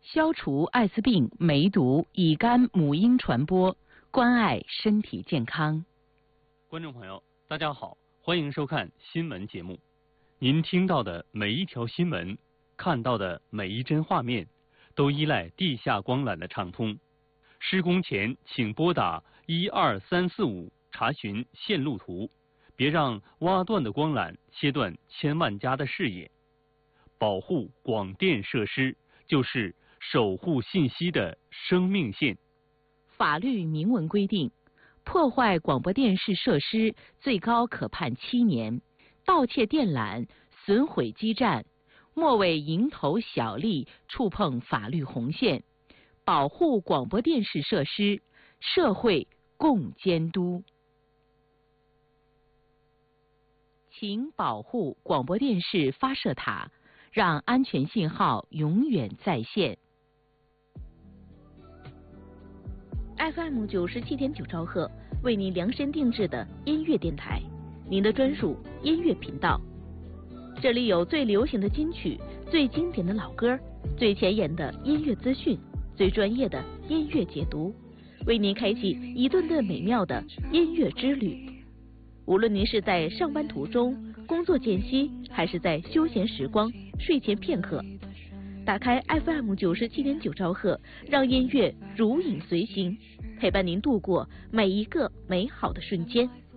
消除艾滋病、梅毒、乙肝、母婴传播，关爱身体健康。 观众朋友，大家好，欢迎收看新闻节目。您听到的每一条新闻，看到的每一帧画面，都依赖地下光缆的畅通。施工前请拨打12345查询线路图，别让挖断的光缆切断千万家的视野。保护广电设施就是守护信息的生命线。 法律明文规定，破坏广播电视设施最高可判7年，盗窃电缆、损毁基站，莫为蝇头小利触碰法律红线。保护广播电视设施，社会共监督。请保护广播电视发射塔，让安全信号永远在线。 FM 97.9兆赫，为您量身定制的音乐电台，您的专属音乐频道。这里有最流行的金曲、最经典的老歌、最前沿的音乐资讯、最专业的音乐解读，为您开启一顿顿美妙的音乐之旅。无论您是在上班途中、工作间隙，还是在休闲时光、睡前片刻，打开 FM 97.9兆赫，让音乐如影随形，陪伴您度过每一个美好的瞬间。